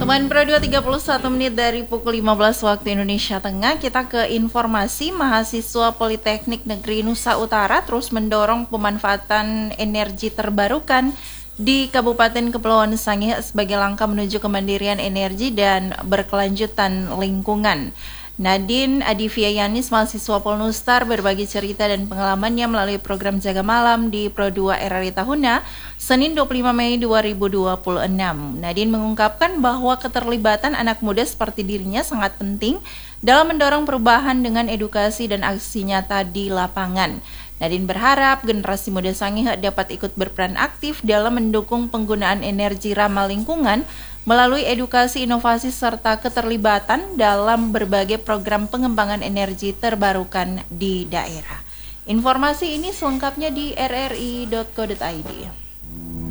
Teman Pro 2:31 menit dari pukul 15 waktu Indonesia Tengah, kita ke informasi. Mahasiswa Politeknik Negeri Nusa Utara terus mendorong pemanfaatan energi terbarukan di Kabupaten Kepulauan Sangihe sebagai langkah menuju kemandirian energi dan berkelanjutan lingkungan. Nadine Adiviayanis, mahasiswa Polnustar, berbagi cerita dan pengalamannya melalui program Jaga Malam di Pro 2 RRI Tahuna, Senin 25 Mei 2026. Nadine mengungkapkan bahwa keterlibatan anak muda seperti dirinya sangat penting dalam mendorong perubahan dengan edukasi dan aksi nyata di lapangan. Nadine berharap generasi muda Sangihe dapat ikut berperan aktif dalam mendukung penggunaan energi ramah lingkungan melalui edukasi, inovasi, serta keterlibatan dalam berbagai program pengembangan energi terbarukan di daerah. Informasi ini selengkapnya di rri.co.id.